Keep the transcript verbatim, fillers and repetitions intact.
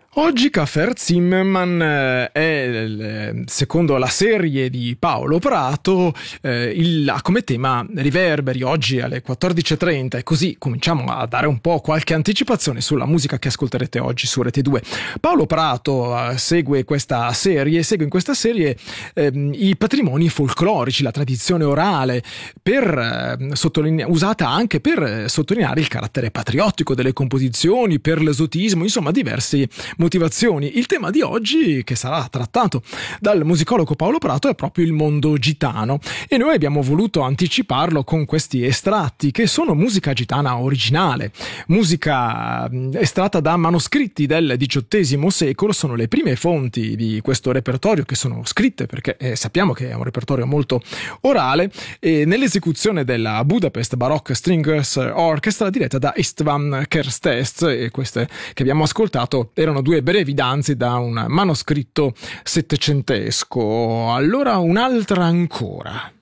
Oggi Cafer Zimmermann eh, è, secondo la serie di Paolo Prato, eh, il, ha come tema riverberi oggi alle quattordici e trenta, e così cominciamo a dare un po' qualche anticipazione sulla musica che ascolterete oggi su Rete due. Paolo Prato eh, segue questa serie, segue in questa serie eh, i patrimoni folclorici, la tradizione orale, per, eh, sottolinea- usata anche per sottolineare il carattere patriottico delle composizioni, per l'esotismo, insomma diversi motivazioni. Il tema di oggi, che sarà trattato dal musicologo Paolo Prato, è proprio il mondo gitano, e noi abbiamo voluto anticiparlo con questi estratti che sono musica gitana originale, musica estratta da manoscritti del diciottesimo secolo. Sono le prime fonti di questo repertorio che sono scritte, perché eh, sappiamo che è un repertorio molto orale, e nell'esecuzione della Budapest Baroque Stringers Orchestra diretta da István Kertész, e queste che abbiamo ascoltato erano due brevi danze da un manoscritto settecentesco. Allora un'altra ancora.